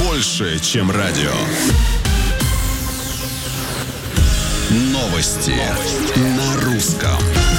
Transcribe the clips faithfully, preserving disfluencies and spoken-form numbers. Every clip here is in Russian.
больше, чем радио. Новости на русском.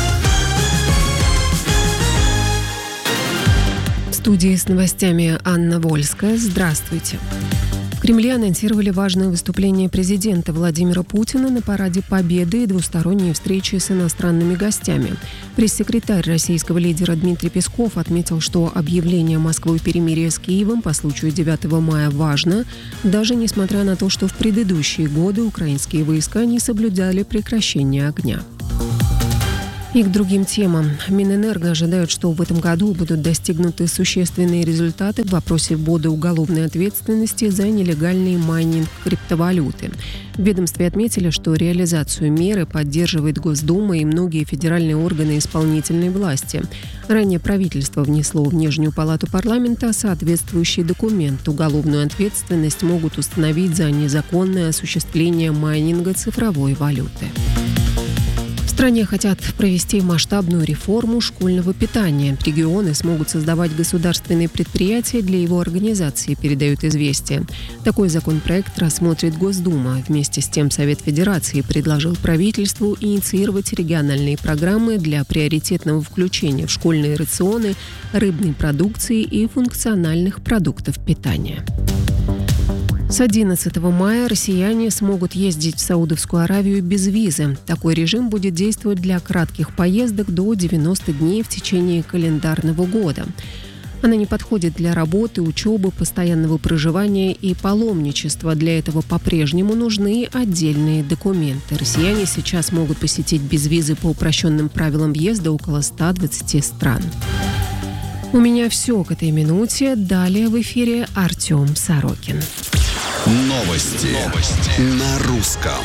В студии с новостями Анна Вольская. Здравствуйте. В Кремле анонсировали важное выступление президента Владимира Путина на параде Победы и двусторонние встречи с иностранными гостями. Пресс-секретарь российского лидера Дмитрий Песков отметил, что объявление Москвой перемирия с Киевом по случаю девятого мая важно, даже несмотря на то, что в предыдущие годы украинские войска не соблюдали прекращение огня. И к другим темам. Минэнерго ожидают, что в этом году будут достигнуты существенные результаты в вопросе ввода уголовной ответственности за нелегальный майнинг криптовалюты. В ведомстве отметили, что реализацию меры поддерживает Госдума и многие федеральные органы исполнительной власти. Ранее правительство внесло в Нижнюю палату парламента соответствующий документ. Уголовную ответственность могут установить за незаконное осуществление майнинга цифровой валюты. В стране хотят провести масштабную реформу школьного питания. Регионы смогут создавать государственные предприятия для его организации, передают «Известия». Такой законопроект рассмотрит Госдума. Вместе с тем Совет Федерации предложил правительству инициировать региональные программы для приоритетного включения в школьные рационы рыбной продукции и функциональных продуктов питания. С одиннадцатого мая россияне смогут ездить в Саудовскую Аравию без визы. Такой режим будет действовать для кратких поездок до девяноста дней в течение календарного года. Она не подходит для работы, учебы, постоянного проживания и паломничества. Для этого по-прежнему нужны отдельные документы. Россияне сейчас могут посетить без визы по упрощенным правилам въезда около ста двадцати стран. У меня все к этой минуте. Далее в эфире Артем Сорокин. Новости. Новости. На русском.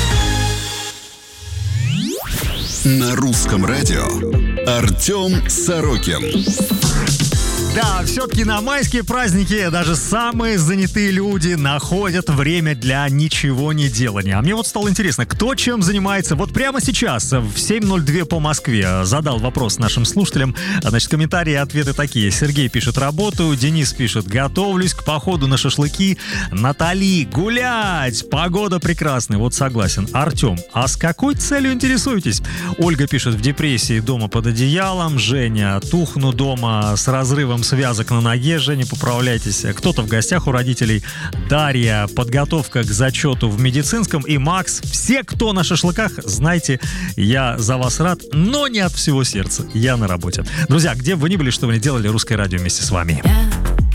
На русском радио Артем Сорокин. Да, все-таки на майские праздники даже самые занятые люди находят время для ничего не делания. А мне вот стало интересно, кто чем занимается. Вот прямо сейчас в семь ноль два по Москве задал вопрос нашим слушателям. Значит, комментарии и ответы такие. Сергей пишет: работаю, Денис пишет: готовлюсь к походу на шашлыки, Натали: гулять, погода прекрасная. Вот согласен. Артем: а с какой целью интересуетесь? Ольга пишет: в депрессии, дома под одеялом. Женя: тухну дома с разрывом связок на ноге. Женя, поправляйтесь. Кто-то в гостях у родителей. Дарья: подготовка к зачету в медицинском. И Макс: все, кто на шашлыках, знайте, я за вас рад, но не от всего сердца. Я на работе. Друзья, где бы вы ни были, что вы ни делали, Русское радио вместе с вами.